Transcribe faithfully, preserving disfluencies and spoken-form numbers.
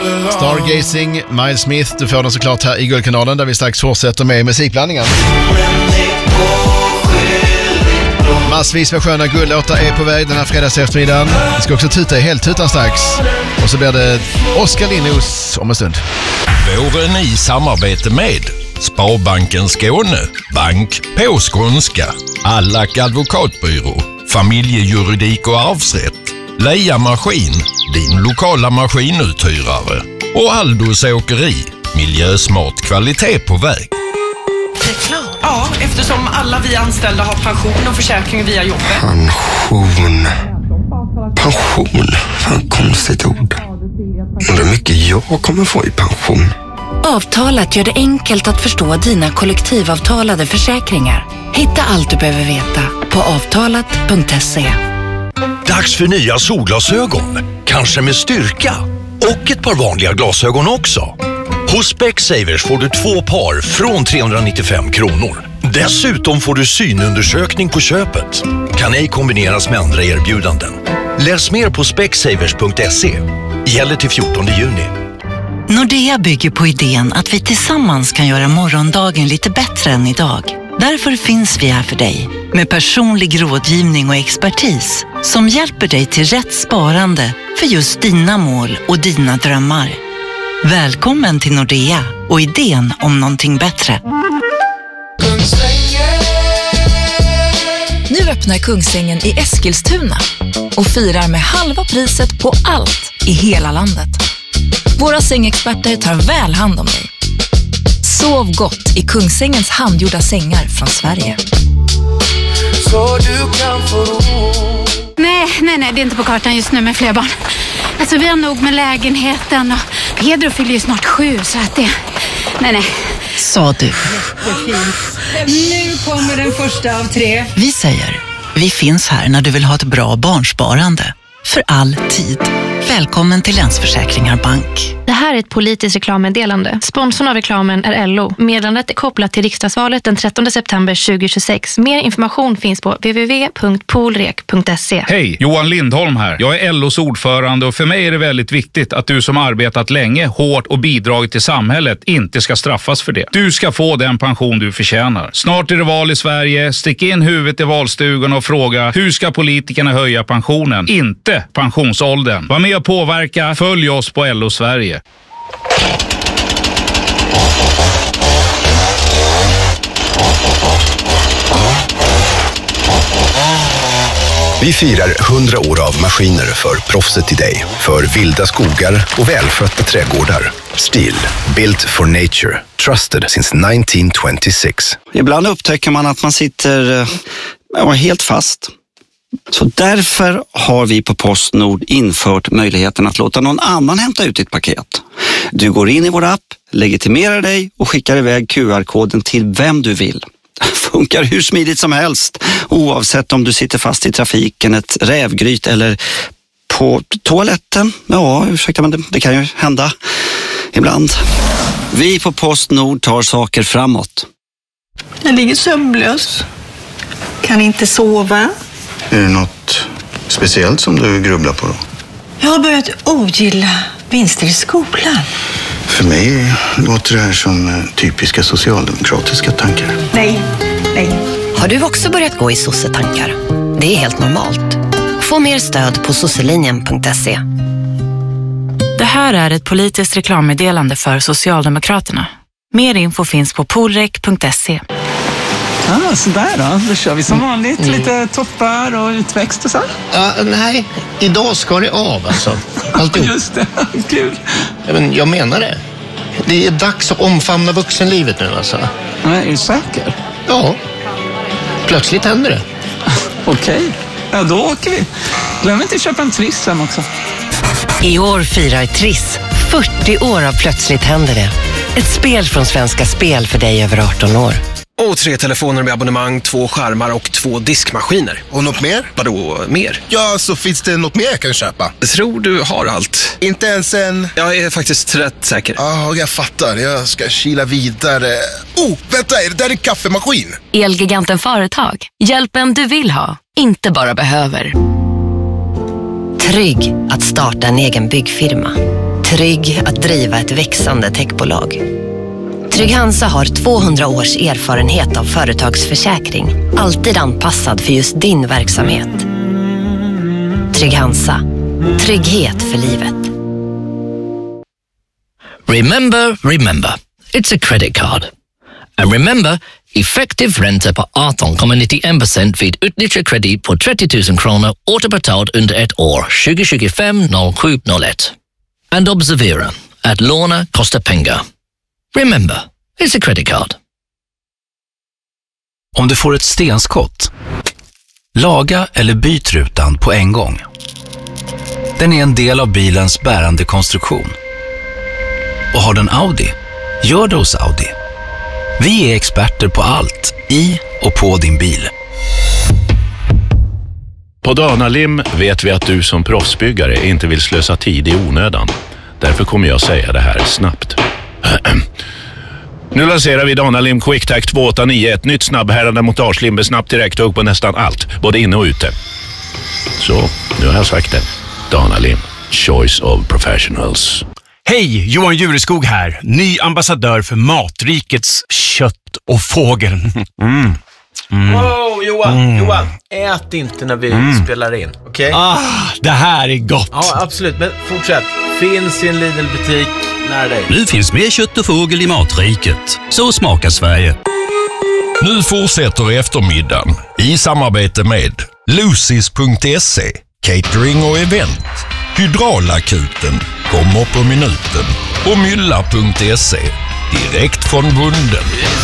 Stargazing, Miles Smith, du får den såklart här i Guldkanalen där vi strax fortsätter med musikblandningen. Massvis med sköna guldlåtar är på väg den här fredags eftermiddagen. Vi ska också tuta i heltutan strax. Och så blir det Oskar Lindros om en stund. Våren i samarbete med Sparbanken Skåne, bank på skånska, Allack advokatbyrå, familjejuridik och arvsrätt, Leia Maskin, din lokala maskinuthyrare och Aldos åkeri, miljösmart kvalitet på väg. Reklam. Ja, eftersom alla vi anställda har pension och försäkring via jobbet. Pension. Pension. Fan, konstigt ord. Undrar hur mycket jag kommer få i pension. Avtalat gör det enkelt att förstå dina kollektivavtalade försäkringar. Hitta allt du behöver veta på avtalat punkt se. Dags för nya solglasögon. Kanske med styrka. Och ett par vanliga glasögon också. Hos Specsavers får du två par från trehundranittiofem kronor. Dessutom får du synundersökning på köpet. Kan ej kombineras med andra erbjudanden. Läs mer på specsavers punkt se. Gäller till fjortonde juni. Nordea bygger på idén att vi tillsammans kan göra morgondagen lite bättre än idag. Därför finns vi här för dig med personlig rådgivning och expertis som hjälper dig till rätt sparande för just dina mål och dina drömmar. Välkommen till Nordea och idén om någonting bättre. Nu öppnar Kungsängen i Eskilstuna och firar med halva priset på allt i hela landet. Våra sängexperter tar väl hand om dig. Sov gott i Kungsängens handgjorda sängar från Sverige. Så du kan få ro. Nej, nej, nej, det är inte på kartan just nu med fler barn. Alltså vi har nog med lägenheten och Pedro fyller ju snart sju så att det... Nej, nej. Sa du. Nu kommer den första av tre. Vi säger, vi finns här när du vill ha ett bra barnsparande. För all tid. Välkommen till Länsförsäkringar Bank. Det här är ett politiskt reklammeddelande. Sponsorn av reklamen är L O. Meddelandet är kopplat till riksdagsvalet den trettonde september tjugohundratjugosex. Mer information finns på w w w punkt polrek punkt se. Hej, Johan Lindholm här. Jag är L O:s ordförande och för mig är det väldigt viktigt att du som arbetat länge, hårt och bidragit till samhället inte ska straffas för det. Du ska få den pension du förtjänar. Snart är det val i Sverige. Stick in huvudet i valstugan och fråga hur ska politikerna höja pensionen? Inte pensionsåldern. Var med och påverka. Följ oss på L O Sverige. Vi firar hundra år av maskiner för proffset i dig. För vilda skogar och välskötta trädgårdar. Stihl, built for nature. Trusted since nineteen twenty-six. Ibland upptäcker man att man sitter ja, helt fast. Så därför har vi på Postnord infört möjligheten att låta någon annan hämta ut ditt paket. Du går in i vår app, legitimerar dig och skickar iväg Q R-koden till vem du vill. Funkar hur smidigt som helst, oavsett om du sitter fast i trafiken, ett rävgryt eller på toaletten. Ja, ursäkta, men det, det kan ju hända ibland. Vi på Postnord tar saker framåt. Jag ligger sömnlös. Kan inte sova. Är det något speciellt som du grubblar på då? Jag har börjat ogilla vinster i skolan. För mig låter det här som typiska socialdemokratiska tankar. Nej, nej. Har du också börjat gå i sossetankar? Det är helt normalt. Få mer stöd på sosselinjen punkt se. Det här är ett politiskt reklammeddelande för Socialdemokraterna. Mer info finns på polrek punkt se. Ah, sådär då. Då kör vi som vanligt. Mm. Lite toppar och utväxt och så. Ja, nej, idag ska det av alltså. Alltihop. Just det, kul. Ja, men jag menar det. Det är dags att omfamna vuxenlivet nu alltså. Ja, är du säker? Ja. Plötsligt händer det. Okej, okay. Ja då åker vi. Glöm inte att köpa en Triss sen också. I år firar Triss fyrtio år av Plötsligt händer det. Ett spel från Svenska Spel för dig över arton år. Och tre telefoner med abonnemang, två skärmar och två diskmaskiner. Och något mer? Vadå mer? Ja, så finns det något mer jag kan köpa? Jag tror du har allt. Inte ens en... Jag är faktiskt rätt säker. Ja, ah, jag fattar. Jag ska kila vidare. Oh, vänta, är det där en kaffemaskin? Elgiganten Företag. Hjälpen du vill ha, inte bara behöver. Trygg att starta en egen byggfirma. Trygg att driva ett växande techbolag. Trygg-Hansa har tvåhundra års erfarenhet av företagsförsäkring. Alltid anpassad för just din verksamhet. Trygg-Hansa. Trygghet för livet. Remember, remember. It's a credit card. And remember, effektiv ränta på arton komma nittiofem procent vid utnyttjad kredit på trettio tusen kronor återbetalt under ett år tjugo tjugofem noll sju noll ett. And observera, att låna kostar pengar. Remember, it's a credit card. Om du får ett stenskott, laga eller byt rutan på en gång. Den är en del av bilens bärande konstruktion. Och har den Audi, gör det hos Audi. Vi är experter på allt i och på din bil. På Danalim vet vi att du som proffsbyggare inte vill slösa tid i onödan. Därför kommer jag säga det här snabbt. Nu lanserar vi Danalim QuickTac två åtta nio, ett nytt snabbhärande montagelim med snabbt direkthugg på nästan allt, både inne och ute. Så, nu har jag sagt det. Danalim, choice of professionals. Hej, Johan Jureskog här. Ny ambassadör för Matrikets kött och fågel. Mm. Mm. Wow, Johan, Mm. Johan, ät inte när vi Mm. spelar in, okej? Okay? Ah, det här är gott. Ja, absolut, men fortsätt. Finns i en Lidl-butik nära dig. Nu finns mer kött och fågel i Matriket. Så smakar Sverige. Nu fortsätter eftermiddagen i samarbete med Lucis punkt se, catering och event. Hydraulakuten kommer på minuten och Mylla punkt se, direkt från bunden.